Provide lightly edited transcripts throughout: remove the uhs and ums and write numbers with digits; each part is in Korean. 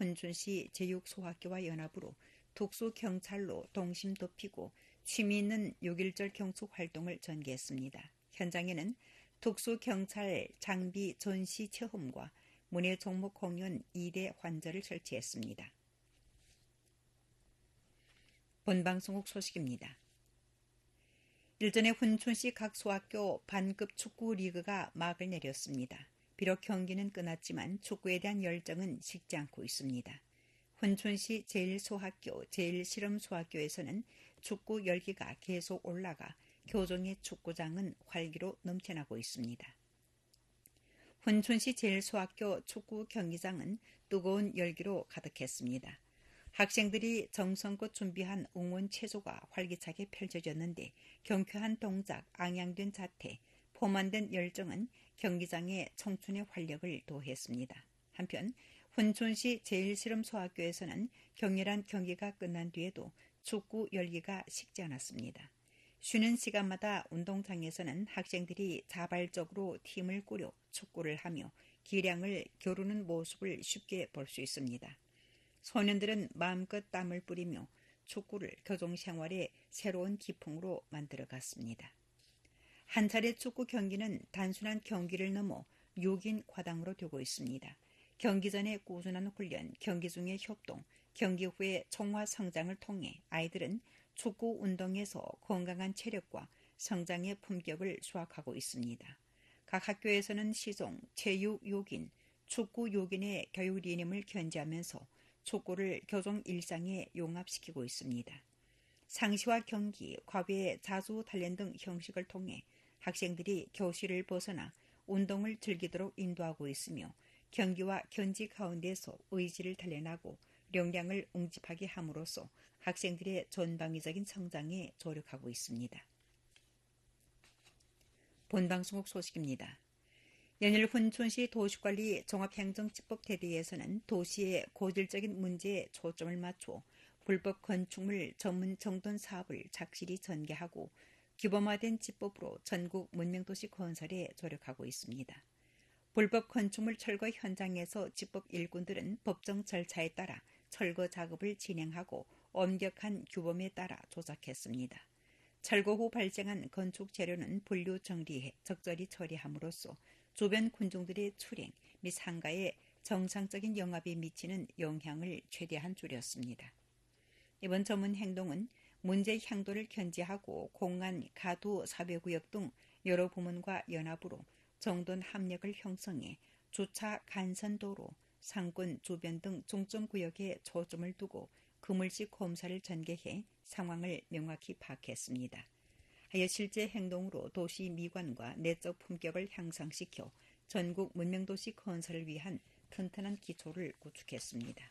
훈춘시 제육소학교와 연합으로 특수경찰로 동심 덮이고 취미 있는 6.1절 경축 활동을 전개했습니다. 현장에는 특수경찰 장비 전시 체험과 문예 종목 공연 2대 환절을 설치했습니다. 본방송국 소식입니다. 일전에 훈춘시 각 소학교 반급 축구 리그가 막을 내렸습니다. 비록 경기는 끝났지만 축구에 대한 열정은 식지 않고 있습니다. 훈춘시 제1소학교, 제1실험소학교에서는 축구 열기가 계속 올라가 교정의 축구장은 활기로 넘쳐나고 있습니다. 훈춘시 제1소학교 축구 경기장은 뜨거운 열기로 가득했습니다. 학생들이 정성껏 준비한 응원 체조가 활기차게 펼쳐졌는데 경쾌한 동작, 앙양된 자태, 포만된 열정은 경기장에 청춘의 활력을 도했습니다. 한편 훈춘시 제1실험소학교에서는 격렬한 경기가 끝난 뒤에도 축구 열기가 식지 않았습니다. 쉬는 시간마다 운동장에서는 학생들이 자발적으로 팀을 꾸려 축구를 하며 기량을 겨루는 모습을 쉽게 볼 수 있습니다. 소년들은 마음껏 땀을 뿌리며 축구를 교정생활의 새로운 기풍으로 만들어갔습니다. 한 차례 축구 경기는 단순한 경기를 넘어 6인 과당으로 되고 있습니다. 경기 전의 꾸준한 훈련, 경기 중의 협동, 경기 후의 총화 성장을 통해 아이들은 축구 운동에서 건강한 체력과 성장의 품격을 수확하고 있습니다. 각 학교에서는 시종, 체육 요긴, 축구 요긴의 교육 이념을 견지하면서 축구를 교정 일상에 용합시키고 있습니다. 상시와 경기, 과외, 자수 단련 등 형식을 통해 학생들이 교실을 벗어나 운동을 즐기도록 인도하고 있으며 경기와 견지 가운데서 의지를 단련하고 역량을 응집하게 함으로써 학생들의 전방위적인 성장에 조력하고 있습니다. 본방송국 소식입니다. 연일 훈춘시 도시관리 종합행정집법대대에서는 도시의 고질적인 문제에 초점을 맞춰 불법 건축물 전문 정돈 사업을 착실히 전개하고 규범화된 집법으로 전국 문명도시 건설에 조력하고 있습니다. 불법 건축물 철거 현장에서 집법 일꾼들은 법정 절차에 따라 철거 작업을 진행하고 엄격한 규범에 따라 조작했습니다. 철거 후 발생한 건축 재료는 분류 정리해 적절히 처리함으로써 주변 군중들의 출행 및 상가에 정상적인 영업에 미치는 영향을 최대한 줄였습니다. 이번 전문 행동은 문제 향도를 견지하고 공안, 가두, 사회구역 등 여러 부문과 연합으로 정돈 합력을 형성해 주차 간선도로, 상권 주변 등 중점구역에 초점을 두고 그물식 검사를 전개해 상황을 명확히 파악했습니다. 하여 실제 행동으로 도시 미관과 내적 품격을 향상시켜 전국 문명도시 건설을 위한 튼튼한 기초를 구축했습니다.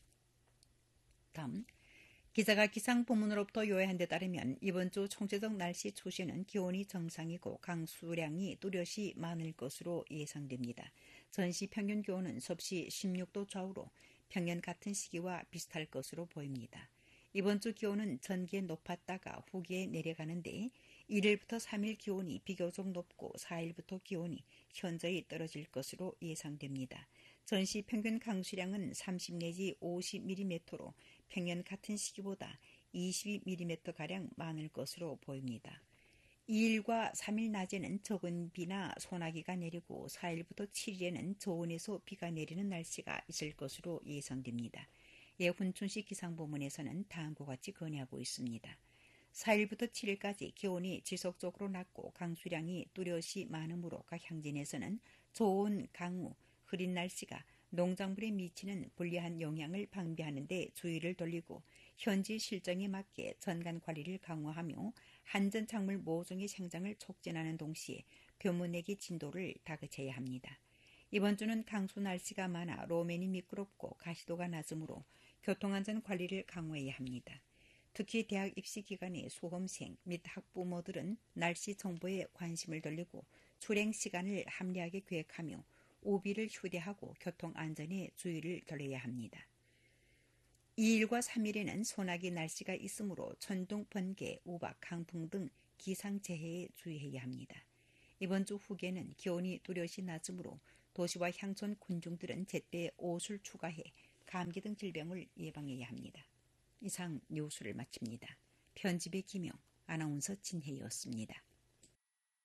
다음, 기자가 기상부문으로부터 요약한 데 따르면 이번 주 총체적 날씨 추세는 기온이 정상이고 강수량이 뚜렷이 많을 것으로 예상됩니다. 전시 평균 기온은 섭씨 16도 좌우로 평년 같은 시기와 비슷할 것으로 보입니다. 이번 주 기온은 전기에 높았다가 후기에 내려가는데 1일부터 3일 기온이 비교적 높고 4일부터 기온이 현저히 떨어질 것으로 예상됩니다. 전시 평균 강수량은 30 내지 50mm로 평년 같은 시기보다 22mm가량 많을 것으로 보입니다. 2일과 3일 낮에는 적은 비나 소나기가 내리고 4일부터 7일에는 저온에서 비가 내리는 날씨가 있을 것으로 예상됩니다. 훈춘시 기상부문에서는 다음과 같이 건의하고 있습니다. 4일부터 7일까지 기온이 지속적으로 낮고 강수량이 뚜렷이 많으므로 각 향진에서는 저온, 강우, 흐린 날씨가 농작물에 미치는 불리한 영향을 방비하는 데 주의를 돌리고 현지 실정에 맞게 전간 관리를 강화하며 한전작물 모종의 생장을 촉진하는 동시에 벼문내기 진도를 다그쳐야 합니다. 이번 주는 강수 날씨가 많아 로면이 미끄럽고 가시도가 낮으므로 교통안전 관리를 강화해야 합니다. 특히 대학 입시 기간의 수험생 및 학부모들은 날씨 정보에 관심을 돌리고 출행 시간을 합리하게 계획하며 우비를 휴대하고 교통안전에 주의를 기울여야 합니다. 2일과 3일에는 소나기 날씨가 있으므로 천둥, 번개, 우박, 강풍 등 기상재해에 주의해야 합니다. 이번 주 후에는 기온이 뚜렷이 낮으므로 도시와 향촌 군중들은 제때 옷을 추가해 감기 등 질병을 예방해야 합니다. 이상 뉴스를 마칩니다. 편집의 김용, 아나운서 진혜였습니다.